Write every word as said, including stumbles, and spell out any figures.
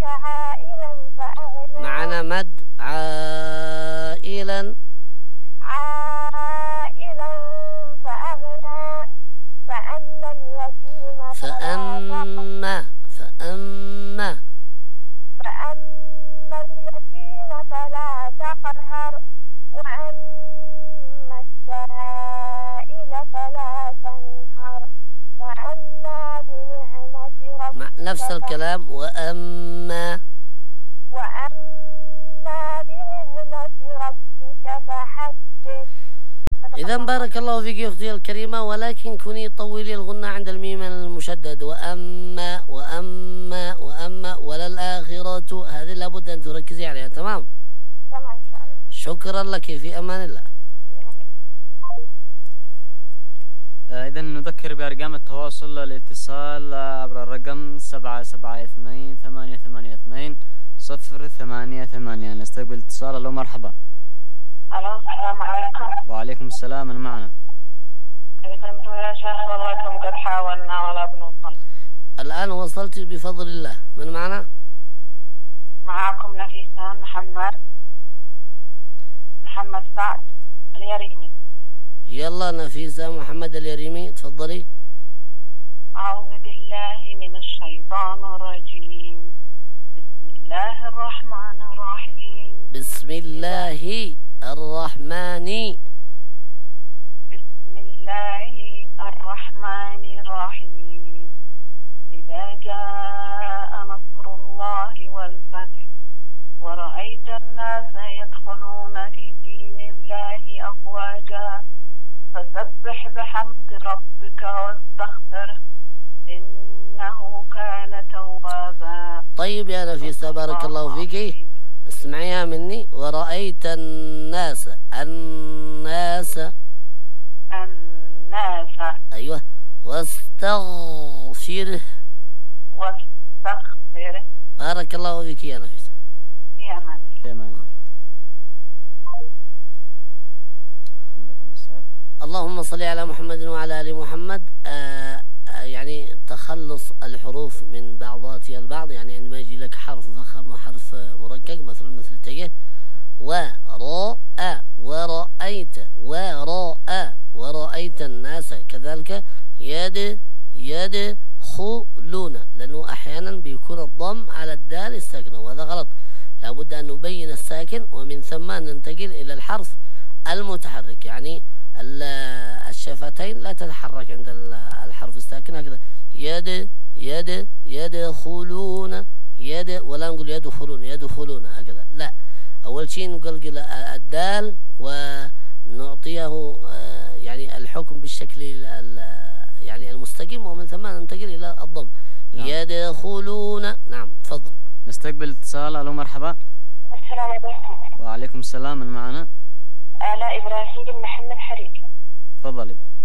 عائلا فأغنى. معنا مد عائلا عائلا فأغنى. فأما اليتيم فأما فأما فأما اليتيم فلا تقهر. وأما السائل فلا تنهر. وأما بنعمة مع ربك نفس الكلام وأما وأما بنعمة ربك فحدث. إذا بارك الله فيك يا أختي الكريمة، ولكن كوني طولي الغنة عند الميم المشدد. وأما وأما وأما وللآخرة، هذه لابد أن تركزي عليها. تمام؟ تمام إن شاء الله. شكرا لك، في أمان الله. إذا نذكر بأرقام التواصل الاتصال عبر الرقم سبعة سبعة اثنين ثمانية ثمانية اثنين صفر ثمانية ثمانية. نستقبل اتصال. ألو مرحبا. ألو السلام عليكم. وعليكم السلام. من معنا؟ كيف أنتم يا شيخ؟ والله كم قد حاولنا ولا بنوصل. الآن وصلت بفضل الله. من معنا؟ معكم نفيسة محمد محمد سعد اليريمي. يلا نفيسة محمد اليريمي، تفضلي. أعوذ بالله من الشيطان الرجيم. بسم الله الرحمن الرحيم. بسم الله الرحمن بسم الله الرحمن الرحيم. إذا جاء نصر الله والفتح ورأيت الناس يدخلون في دين الله أفواجا فسبح بحمد ربك واستغفره إنه كان توابا. طيب يا نفيسة بارك الله فيك، اسمعيها مني. ورأيت الناس الناس الناس أيوة واستغفره واستغفره. بارك الله فيك يا نفيسة. في أمان الله. في أمان الله. اللهم صل على محمد وعلى آل محمد. آه يعني تخلص الحروف من بعضاتها البعض، يعني عندما يجي لك حرف فخم وحرف مرقق مثلا مثل تجه وراء ورأيت وراء ورأيت الناس، كذلك يد يدخلون، لأنه أحيانا بيكون الضم على الدال الساكنة وهذا غلط. لابد أن نبين الساكن ومن ثم ننتقل إلى الحرف المتحرك. يعني الشفتين لا تتحرك عند الحرف الساكن هكذا. يد يد يدخلون يد، ولا نقول يدخلون يدخلون هكذا، لا. أول شيء نقلقل الدال ونعطيه يعني الحكم بالشكل يعني المستقيم ومن ثم ننتقل إلى الضم. نعم. يدخلون. نعم تفضل. نستقبل اتصال. ألو مرحبا. السلام عليكم. وعليكم السلام. من معنا؟ آلاء إبراهيم محمد حريق. تفضلي.